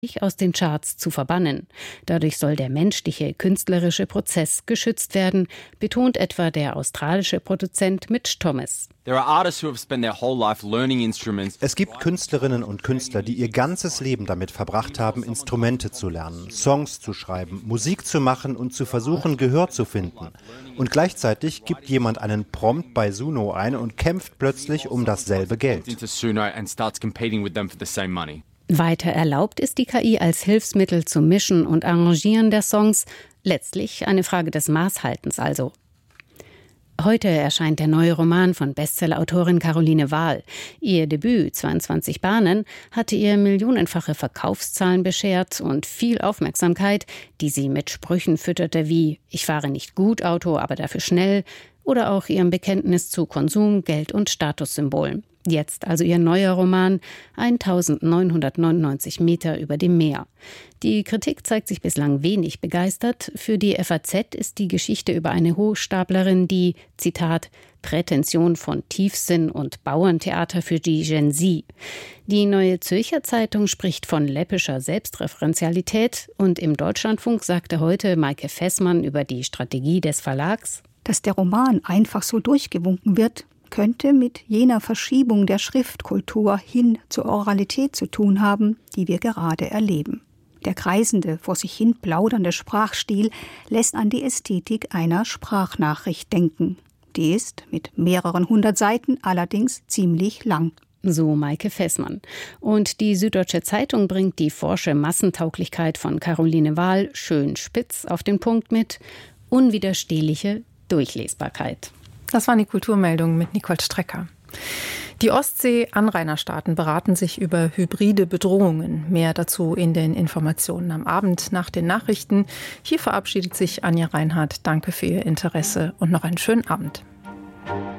aus den Charts zu verbannen. Dadurch soll der menschliche, künstlerische Prozess geschützt werden, betont etwa der australische Produzent Mitch Thomas. Es gibt Künstlerinnen und Künstler, die ihr ganzes Leben damit verbracht haben, Instrumente zu lernen, Songs zu schreiben, Musik zu machen und zu versuchen, Gehör zu finden. Und gleichzeitig gibt jemand einen Prompt bei Suno ein und kämpft plötzlich um dasselbe Geld. Weiter erlaubt ist die KI als Hilfsmittel zum Mischen und Arrangieren der Songs. Letztlich eine Frage des Maßhaltens also. Heute erscheint der neue Roman von Bestsellerautorin Caroline Wahl. Ihr Debüt 22 Bahnen hatte ihr millionenfache Verkaufszahlen beschert und viel Aufmerksamkeit, die sie mit Sprüchen fütterte wie „Ich fahre nicht gut Auto, aber dafür schnell" oder auch ihrem Bekenntnis zu Konsum, Geld und Statussymbolen. Jetzt also ihr neuer Roman 1999 Meter über dem Meer. Die Kritik zeigt sich bislang wenig begeistert. Für die FAZ ist die Geschichte über eine Hochstaplerin, die, Zitat, Prätension von Tiefsinn und Bauerntheater für die Gen Z. Die Neue Zürcher Zeitung spricht von läppischer Selbstreferenzialität und im Deutschlandfunk sagte heute Maike Fessmann über die Strategie des Verlags: Dass der Roman einfach so durchgewunken wird, könnte mit jener Verschiebung der Schriftkultur hin zur Oralität zu tun haben, die wir gerade erleben. Der kreisende, vor sich hin plaudernde Sprachstil lässt an die Ästhetik einer Sprachnachricht denken. Die ist mit mehreren 100 Seiten allerdings ziemlich lang. So Maike Fessmann. Und die Süddeutsche Zeitung bringt die forsche Massentauglichkeit von Caroline Wahl schön spitz auf den Punkt mit: unwiderstehliche Durchlesbarkeit. Das waren die Kulturmeldungen mit Nicole Strecker. Die Ostsee-Anrainerstaaten beraten sich über hybride Bedrohungen. Mehr dazu in den Informationen am Abend nach den Nachrichten. Hier verabschiedet sich Anja Reinhardt. Danke für Ihr Interesse und noch einen schönen Abend.